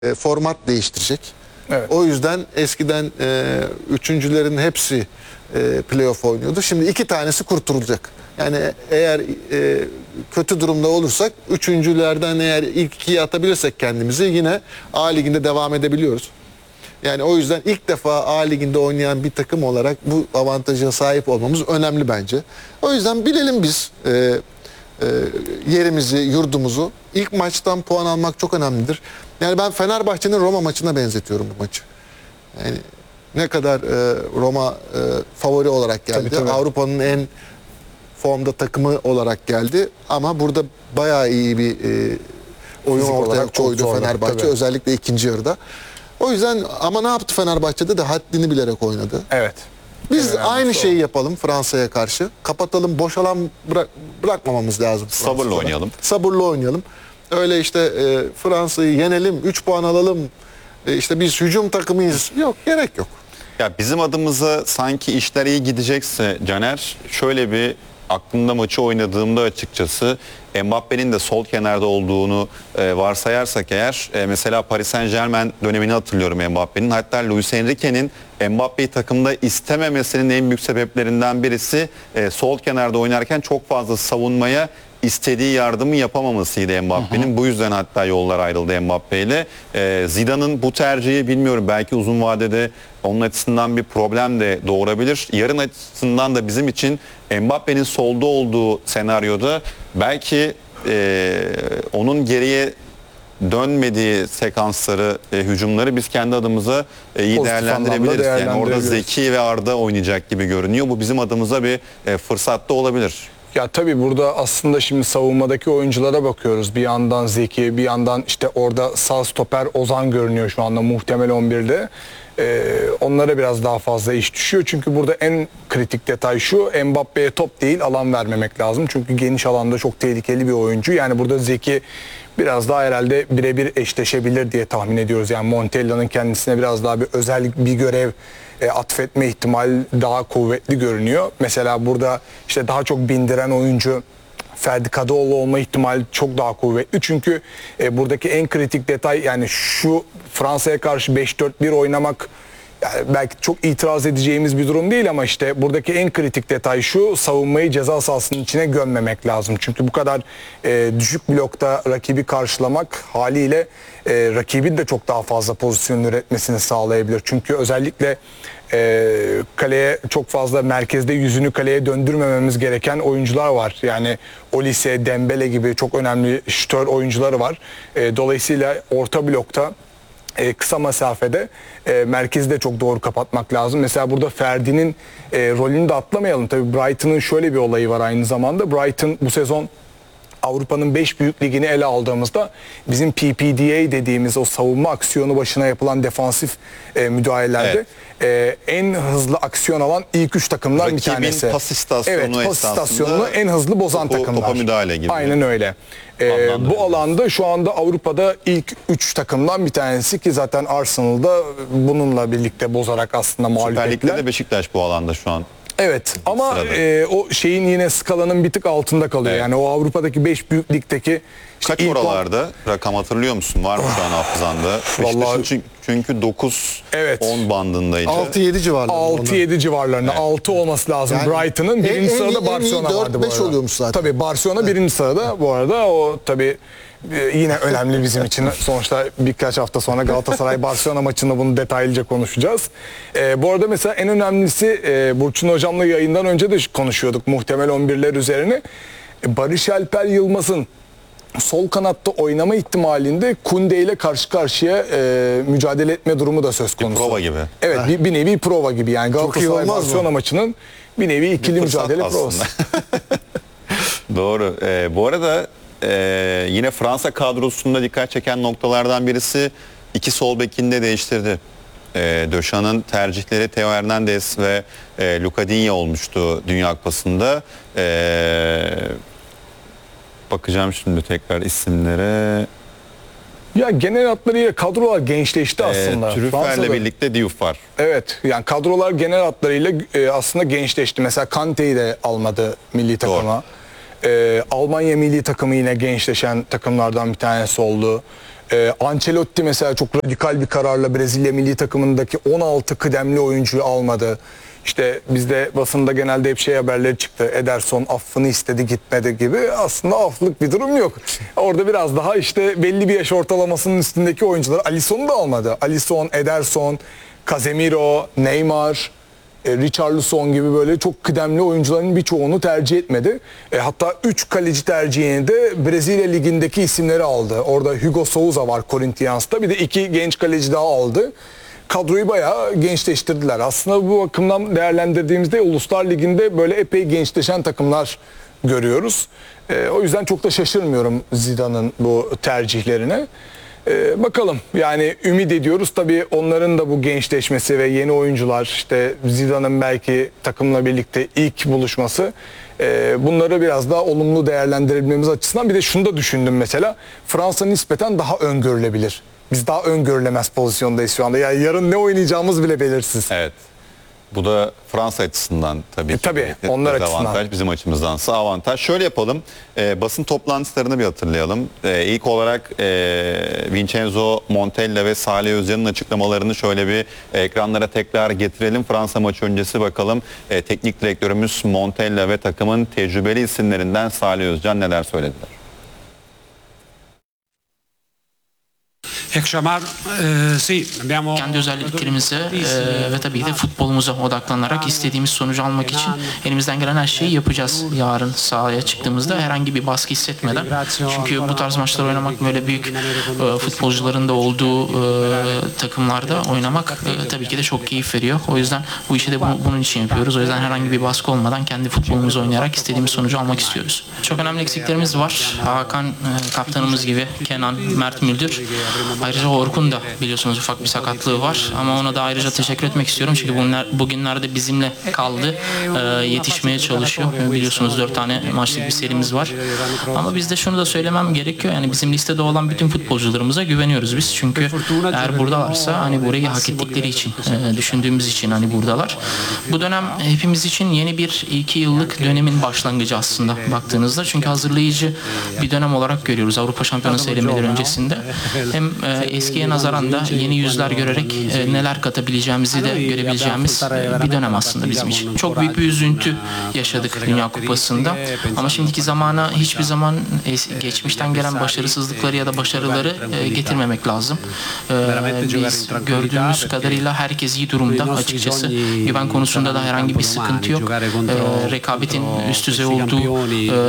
format değiştirecek. Evet. O yüzden eskiden üçüncülerin hepsi playoff oynuyordu. Şimdi 2 tanesi kurtulacak. Yani eğer kötü durumda olursak üçüncülerden eğer ilk 2'ye atabilirsek kendimizi yine A Ligi'nde devam edebiliyoruz. Yani o yüzden ilk defa A Ligi'nde oynayan bir takım olarak bu avantaja sahip olmamız önemli bence. O yüzden bilelim biz yerimizi, yurdumuzu. İlk maçtan puan almak çok önemlidir. Yani ben Fenerbahçe'nin Roma maçına benzetiyorum bu maçı. Yani ne kadar Roma favori olarak geldi. Tabii, tabii. Avrupa'nın en formda takımı olarak geldi. Ama burada bayağı iyi bir oyun Fizik ortaya olarak çok koydu zordu, Fenerbahçe. tabii. Özellikle ikinci yarıda. O yüzden ama ne yaptı Fenerbahçe'de de haddini bilerek oynadı. Evet. Biz En önemlisi aynı o. şeyi yapalım Fransa'ya karşı. Kapatalım, boş alan bırakmamamız lazım. Sabırla Fransa'da. oynayalım. Sabırla oynayalım. Öyle işte Fransa'yı yenelim, 3 puan alalım. İşte biz hücum takımıyız. Yok, gerek yok. Ya bizim adımıza sanki işler iyi gidecekse Caner, şöyle bir aklımda maçı oynadığımda açıkçası Mbappe'nin de sol kenarda olduğunu varsayarsak eğer mesela Paris Saint-Germain dönemini hatırlıyorum Mbappe'nin. Hatta Luis Enrique'nin Mbappe'yi takımda istememesinin en büyük sebeplerinden birisi sol kenarda oynarken çok fazla savunmaya istediği yardımı yapamamasıydı Mbappe'nin. Bu yüzden hatta yollar ayrıldı Mbappe ile. Zidane'ın bu tercihi bilmiyorum, belki uzun vadede onun açısından bir problem de doğurabilir. Yarın açısından da bizim için Mbappe'nin solda olduğu senaryoda belki onun geriye dönmediği sekansları, hücumları biz kendi adımıza iyi Pozitif değerlendirebiliriz. anlamda Yani orada değerlendirebiliriz. Zeki ve Arda oynayacak gibi görünüyor. Bu bizim adımıza bir fırsat da olabilir. Ya tabii burada aslında şimdi savunmadaki oyunculara bakıyoruz. Bir yandan Zeki, bir yandan işte orada sağ stoper Ozan görünüyor şu anda muhtemel 11'de. Onlara biraz daha fazla iş düşüyor. Çünkü burada en kritik detay şu: Mbappe'ye top değil, alan vermemek lazım. Çünkü geniş alanda çok tehlikeli bir oyuncu. Yani burada Zeki biraz daha herhalde birebir eşleşebilir diye tahmin ediyoruz. Yani Montella'nın kendisine biraz daha bir özel bir görev atfetme ihtimali daha kuvvetli görünüyor. Mesela burada işte daha çok bindiren oyuncu Ferdi Kadıoğlu olma ihtimali çok daha kuvvetli. Çünkü buradaki en kritik detay, yani şu Fransa'ya karşı 5-4-1 oynamak yani belki çok itiraz edeceğimiz bir durum değil ama işte buradaki en kritik detay şu: savunmayı ceza sahasının içine gömmemek lazım. Çünkü bu kadar düşük blokta rakibi karşılamak haliyle rakibin de çok daha fazla pozisyon üretmesini sağlayabilir. Çünkü özellikle kaleye çok fazla, merkezde yüzünü kaleye döndürmememiz gereken oyuncular var. Yani Olise, Dembele gibi çok önemli şütör oyuncuları var. Dolayısıyla orta blokta kısa mesafede merkezi de çok doğru kapatmak lazım. Mesela burada Ferdi'nin rolünü de atlamayalım. Tabii Brighton'ın şöyle bir olayı var aynı zamanda. Brighton bu sezon Avrupa'nın 5 büyük ligini ele aldığımızda bizim PPDA dediğimiz o savunma aksiyonu başına yapılan defansif müdahalelerde en hızlı aksiyon alan ilk 3 takımdan bir Rakibin tanesi. pas istasyonu Evet, pas esasında istasyonunu en hızlı bozan takımlar. Topa müdahale gibi. Aynen öyle. Bu alanda şu anda Avrupa'da ilk 3 takımdan bir tanesi, ki zaten Arsenal'da bununla birlikte bozarak aslında mağlup Süper Lig'de ettiler. de Beşiktaş bu alanda şu an. Evet ama o şeyin yine skalanın bir tık altında kalıyor. Evet. Yani o Avrupa'daki 5 büyük ligdeki işte Kaç ilk oralarda rakam hatırlıyor musun? Var mı şu an hafızanda? Beşiktaş'ın çünkü 9-10 Evet. bandındaydı. 6-7 civarlarında. 6-7 civarlarında. 6 olması lazım. Yani Brighton'ın birinci sırada Barcelona vardı bu 4-5 arada. oluyormuş zaten. Tabii Barcelona birinci sırada bu arada. O tabii yine önemli bizim için. Sonuçta birkaç hafta sonra Galatasaray Barcelona maçında bunu detaylıca konuşacağız. Bu arada mesela en önemlisi, Burçin Hocam'la yayından önce de konuşuyorduk muhtemel 11'ler üzerine. Barış Alper Yılmaz'ın sol kanatta oynama ihtimalinde Kunde ile karşı karşıya mücadele etme durumu da söz konusu. prova gibi. Evet, bir nevi prova gibi, yani iyi Galatasaray olmaz mı? Barcelona maçının bir nevi ikili Fırsat mücadele aslında. provası. Doğru. Bu arada yine Fransa kadrosunda dikkat çeken noktalardan birisi, 2 sol bekini de değiştirdi. Döşan'ın tercihleri Theo Hernandez ve Luka Digne olmuştu Dünya Kupası'nda. Bakacağım şimdi tekrar isimlere. Ya genel hatlarıyla kadrolar gençleşti aslında. Trüffer'le Fransa'da. birlikte Diouf var. Evet, yani kadrolar genel hatlarıyla aslında gençleşti. Mesela Kante'yi de almadı milli takıma. Almanya milli takımı yine gençleşen takımlardan bir tanesi oldu. Ancelotti mesela çok radikal bir kararla Brezilya milli takımındaki 16 kıdemli oyuncuyu almadı. İşte bizde basında genelde hep şey haberleri çıktı. Ederson affını istedi gitmedi gibi. Aslında afflık bir durum yok. Orada biraz daha işte belli bir yaş ortalamasının üstündeki oyuncuları. Alisson'u da almadı. Alisson, Ederson, Casemiro, Neymar, Richarlison gibi böyle çok kıdemli oyuncuların birçoğunu tercih etmedi. Hatta 3 kaleci tercihini de Brezilya Ligi'ndeki isimleri aldı. Orada Hugo Souza var Corinthians'ta. Bir de 2 genç kaleci daha aldı. Kadroyu bayağı gençleştirdiler. Aslında bu bakımdan değerlendirdiğimizde Uluslar Ligi'nde böyle epey gençleşen takımlar görüyoruz. O yüzden çok da şaşırmıyorum Zidane'ın bu tercihlerine. Bakalım yani ümit ediyoruz tabii onların da bu gençleşmesi ve yeni oyuncular işte Zidane'ın belki takımla birlikte ilk buluşması bunları biraz daha olumlu değerlendirebilmemiz açısından bir de şunu da düşündüm mesela Fransa nispeten daha öngörülebilir. Biz daha öngörülemez pozisyondayız şu anda. Yani yarın ne oynayacağımız bile belirsiz. Evet. Bu da Fransa açısından tabii ki tabii, onlar dezavantaj, açısından. bizim açımızdansa avantaj. Şöyle yapalım, basın toplantılarını bir hatırlayalım. İlk olarak Vincenzo Montella ve Salih Özcan'ın açıklamalarını şöyle bir ekranlara tekrar getirelim. Fransa maçı öncesi bakalım teknik direktörümüz Montella ve takımın tecrübeli isimlerinden Salih Özcan neler söylediler. Kendi özelliklerimize ve tabii ki de futbolumuza odaklanarak istediğimiz sonucu almak için elimizden gelen her şeyi yapacağız. Yarın sahaya çıktığımızda herhangi bir baskı hissetmeden. Çünkü bu tarz maçlar oynamak böyle büyük futbolcuların da olduğu takımlarda oynamak tabii ki de çok keyif veriyor. O yüzden bu işi de bunun için yapıyoruz. O yüzden herhangi bir baskı olmadan kendi futbolumuzu oynayarak istediğimiz sonucu almak istiyoruz. Çok önemli eksiklerimiz var. Hakan kaptanımız gibi, Kenan, Mert Müldür. Ayrıca Orkun da biliyorsunuz ufak bir sakatlığı var ama ona da ayrıca teşekkür etmek istiyorum çünkü bugünlerde bizimle kaldı, yetişmeye çalışıyor. Biliyorsunuz 4 tane maçlık bir serimiz var ama bizde şunu da söylemem gerekiyor, yani bizim listede olan bütün futbolcularımıza güveniyoruz biz çünkü eğer buradalarsa hani burayı hak ettikleri için, düşündüğümüz için hani buradalar. Bu dönem hepimiz için yeni bir 2 yıllık dönemin başlangıcı aslında baktığınızda çünkü hazırlayıcı bir dönem olarak görüyoruz Avrupa Şampiyonası elemeleri öncesinde. Hem eskiye nazaran da yeni yüzler görerek neler katabileceğimizi de görebileceğimiz bir dönem aslında bizim için. Çok büyük bir üzüntü yaşadık Dünya Kupası'nda ama şimdiki zamana hiçbir zaman geçmişten gelen başarısızlıkları ya da başarıları getirmemek lazım. Biz gördüğümüz kadarıyla herkes iyi durumda açıkçası. Güven konusunda da herhangi bir sıkıntı yok. Rekabetin üst düzey olduğu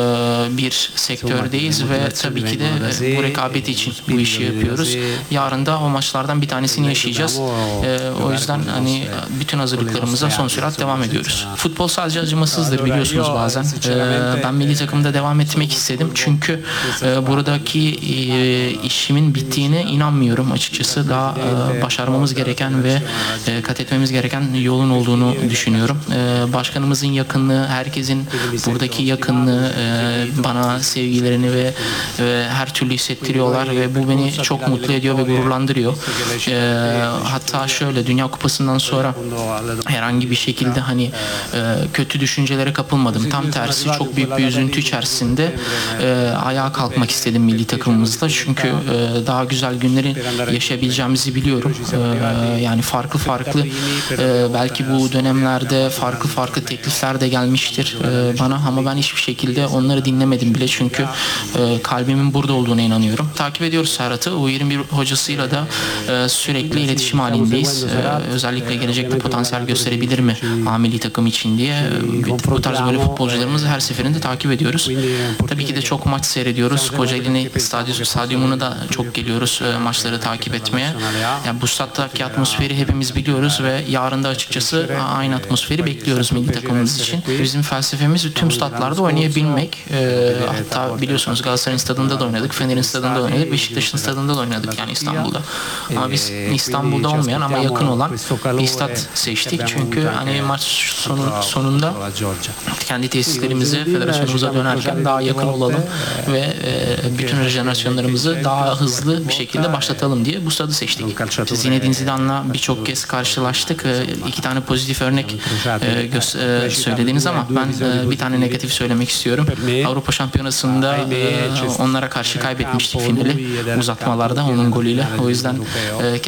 bir sektördeyiz ve tabii ki de bu rekabet için bu işi yapıyoruz. Yarın da o maçlardan bir tanesini yaşayacağız. O yüzden hani bütün hazırlıklarımıza son sürat devam ediyoruz. Futbol sadece acımasızdır biliyorsunuz bazen. Ben milli takımda devam etmek istedim. Çünkü buradaki işimin bittiğine inanmıyorum açıkçası. Daha başarmamız gereken ve kat etmemiz gereken yolun olduğunu düşünüyorum. Başkanımızın yakınlığı, herkesin buradaki yakınlığı bana sevgilerini ve her türlü hissettiriyorlar ve bu beni çok mutlu ediyor ve gururlandırıyor. Hatta şöyle Dünya Kupası'ndan sonra herhangi bir şekilde hani kötü düşüncelere kapılmadım. Tam tersi çok büyük bir üzüntü içerisinde ayağa kalkmak istedim milli takımımızda. Çünkü daha güzel günleri yaşayabileceğimizi biliyorum. Yani farklı belki bu dönemlerde farklı teklifler de gelmiştir bana ama ben hiçbir şekilde onları dinlemedim bile çünkü kalbimin burada olduğuna inanıyorum. Takip ediyoruz Serhat'ı. U21 hocasıyla da sürekli iletişim halindeyiz. Özellikle gelecekte potansiyel gösterebilir mi milli takım için diye. Bu tarz böyle futbolcularımızı her seferinde takip ediyoruz. Tabii ki de çok maç seyrediyoruz. Kocaeli stadyumuna da çok geliyoruz maçları takip etmeye. Yani bu stattaki atmosferi hepimiz biliyoruz ve yarın da açıkçası aynı atmosferi bekliyoruz milli takımımız için. Bizim felsefemiz tüm statlarda oynayabilmek. Hatta biliyorsunuz Galatasaray'ın stadında da oynadık, Fener'in stadında da oynadık, Beşiktaş'ın stadında da oynadık yani İstanbul'da. Ama biz İstanbul'da olmayan ama yakın olan bir stat seçtik. Çünkü hani maç sonunda kendi tesislerimize, federasyonumuza dönerken daha yakın olalım ve bütün rejenerasyonlarımızı daha hızlı bir şekilde başlatalım diye bu stadı seçtik. Zinedine Zidane'la birçok kez karşılaştık. 2 tane pozitif örnek söylediniz ama ben bir tane negatif söylemek istiyorum. Avrupa Şampiyonası'nda onlara karşı kaybetmiştik finali uzatmalarda. Onun golüyle. O yüzden